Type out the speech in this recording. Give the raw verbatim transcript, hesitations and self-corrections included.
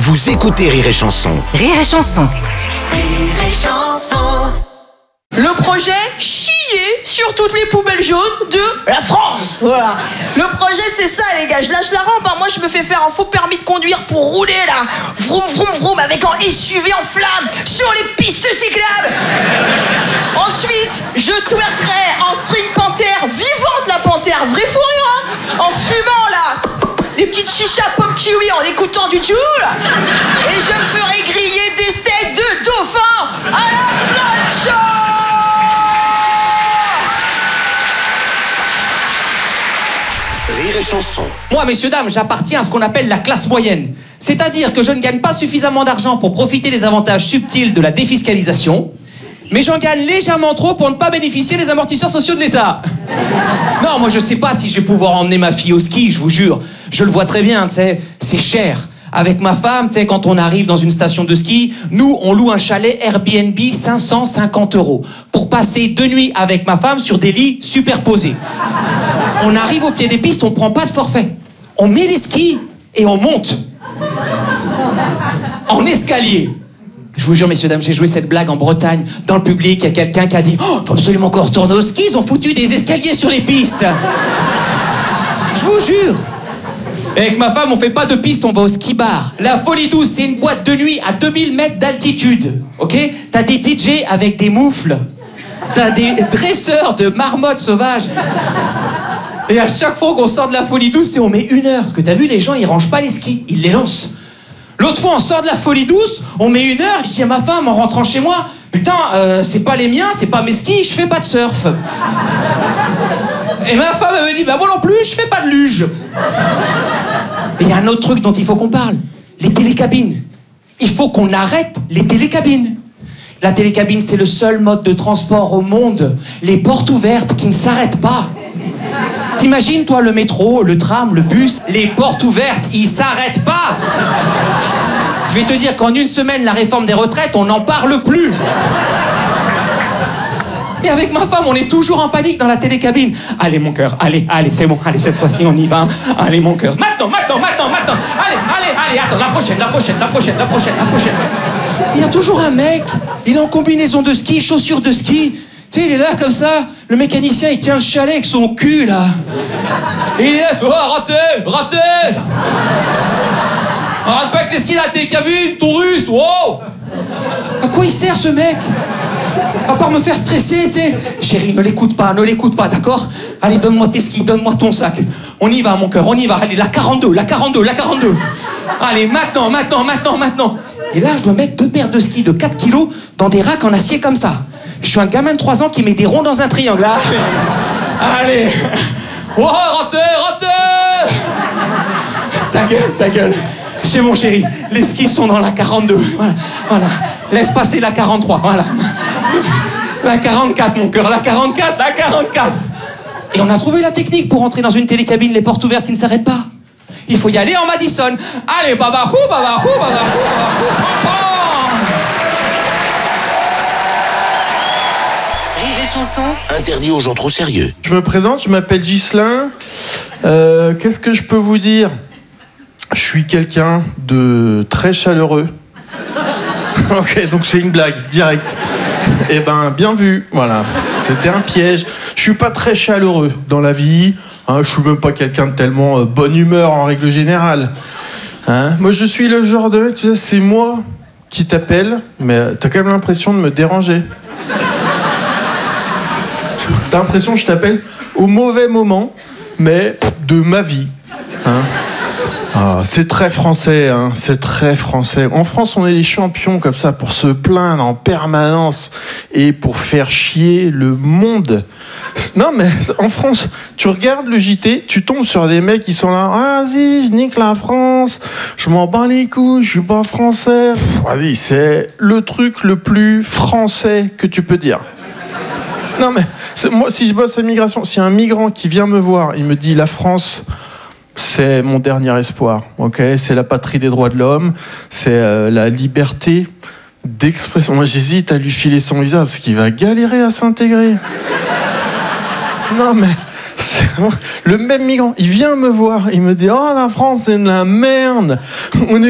Vous écoutez Rire et Chanson. Rire et Chanson. Rire et Chanson. Le projet chier sur toutes les poubelles jaunes de la France. Voilà. Le projet c'est ça les gars, je lâche la rampe, hein. Moi je me fais faire un faux permis de conduire pour rouler là. Vroom vroom vroom avec un S U V en flamme sur les pistes cyclables. Ensuite, je twerkerai en string panthère, vivante la panthère, vraie fourrure hein. En fumant là des petites chichas pop kiwi en écoutant du Joule. Et je me ferai griller des steaks de dauphin à la plancha. Rire et Chanson. Moi, messieurs, dames, j'appartiens à ce qu'on appelle la classe moyenne. C'est-à-dire que je ne gagne pas suffisamment d'argent pour profiter des avantages subtils de la défiscalisation, mais j'en gagne légèrement trop pour ne pas bénéficier des amortisseurs sociaux de l'État. Non, moi, je sais pas si je vais pouvoir emmener ma fille au ski, je vous jure. Je le vois très bien, tu sais, c'est cher. Avec ma femme, tu sais, quand on arrive dans une station de ski, nous, on loue un chalet Airbnb cinq cent cinquante euros pour passer deux nuits avec ma femme sur des lits superposés. On arrive au pied des pistes, on prend pas de forfait. On met les skis et on monte. En escalier. Je vous jure, messieurs, dames, j'ai joué cette blague en Bretagne. Dans le public, il y a quelqu'un qui a dit « Oh, faut absolument qu'on retourne au ski, ils ont foutu des escaliers sur les pistes. » Je vous jure. Et avec ma femme, on fait pas de piste, on va au ski bar. La Folie Douce, c'est une boîte de nuit à deux mille mètres d'altitude. Ok ? T'as des D J avec des moufles. T'as des dresseurs de marmottes sauvages. Et à chaque fois qu'on sort de la Folie Douce, c'est on met une heure. Parce que t'as vu, les gens, ils rangent pas les skis, ils les lancent. L'autre fois, on sort de la Folie Douce, on met une heure, je dis à ma femme, en rentrant chez moi, putain, euh, c'est pas les miens, c'est pas mes skis, je fais pas de surf. Et ma femme, elle me dit, bah moi non plus, je fais pas de luge. Et il y a un autre truc dont il faut qu'on parle, les télécabines. Il faut qu'on arrête les télécabines. La télécabine, c'est le seul mode de transport au monde, les portes ouvertes qui ne s'arrêtent pas. T'imagines, toi, le métro, le tram, le bus, les portes ouvertes, ils s'arrêtent pas. Je vais te dire qu'en une semaine, la réforme des retraites, on n'en parle plus. Et avec ma femme, on est toujours en panique dans la télécabine. Allez, mon cœur, allez, allez, c'est bon, allez, cette fois-ci, on y va. Allez, mon cœur, maintenant, maintenant, maintenant, maintenant. Allez, allez, allez, attends, la prochaine, la prochaine, la prochaine, la prochaine, la prochaine. Il y a toujours un mec, il est en combinaison de ski, chaussures de ski. Tu sais, il est là comme ça, le mécanicien, il tient le chalet avec son cul, là. Et il est là, oh, raté, raté. Arrête pas avec les skis dans la télécabine, touriste, wow. À quoi il sert, ce mec? À part me faire stresser, tu sais. Chérie, ne l'écoute pas, ne l'écoute pas, d'accord? Allez, donne-moi tes skis, donne-moi ton sac. On y va, mon cœur, on y va. Allez, la quarante-deux, la quarante-deux, la quarante-deux. Allez, maintenant, maintenant, maintenant, maintenant. Et là, je dois mettre deux paires de skis de quatre kilos dans des racks en acier comme ça. Je suis un gamin de trois ans qui met des ronds dans un triangle, là. Allez. Oh, raté, raté. Ta gueule, ta gueule. C'est mon chéri, les skis sont dans la quarante-deux. Voilà, voilà. Laisse passer la quarante-trois, voilà. La quarante-quatre, mon cœur, la quarante-quatre, la quarante-quatre. Et on a trouvé la technique pour entrer dans une télécabine, les portes ouvertes qui ne s'arrêtent pas. Il faut y aller en Madison. Allez, babahou, babahou, babahou, babahou, babahou. Rire et Chanson. Interdit aux gens trop sérieux. Je me présente, je m'appelle Ghislain. Euh, qu'est-ce que je peux vous dire ? Je suis quelqu'un de très chaleureux. Ok, donc c'est une blague, direct. Eh ben, bien vu, voilà. C'était un piège. Je suis pas très chaleureux dans la vie. Hein, je suis même pas quelqu'un de tellement euh, bonne humeur en règle générale. Hein, moi, je suis le genre de... Tu sais, c'est moi qui t'appelle, mais t'as quand même l'impression de me déranger. T'as l'impression que je t'appelle au mauvais moment, mais de ma vie. Hein. Ah, c'est très français, hein, c'est très français. En France, on est les champions comme ça pour se plaindre en permanence et pour faire chier le monde. Non, mais en France, tu regardes le J T, tu tombes sur des mecs qui sont là. Ah, vas-y, je nique la France, je m'en bats les couilles, je suis pas français. Vas-y, c'est le truc le plus français que tu peux dire. Non, mais c'est, moi, si je bosse à l'immigration, s'il y a un migrant qui vient me voir, il me dit la France. C'est mon dernier espoir, ok ? C'est la patrie des droits de l'homme, c'est euh, la liberté d'expression. Moi, j'hésite à lui filer son visa parce qu'il va galérer à s'intégrer. Non, mais c'est... le même migrant, il vient me voir, il me dit « Oh, la France, c'est de la merde, on est gouverné. »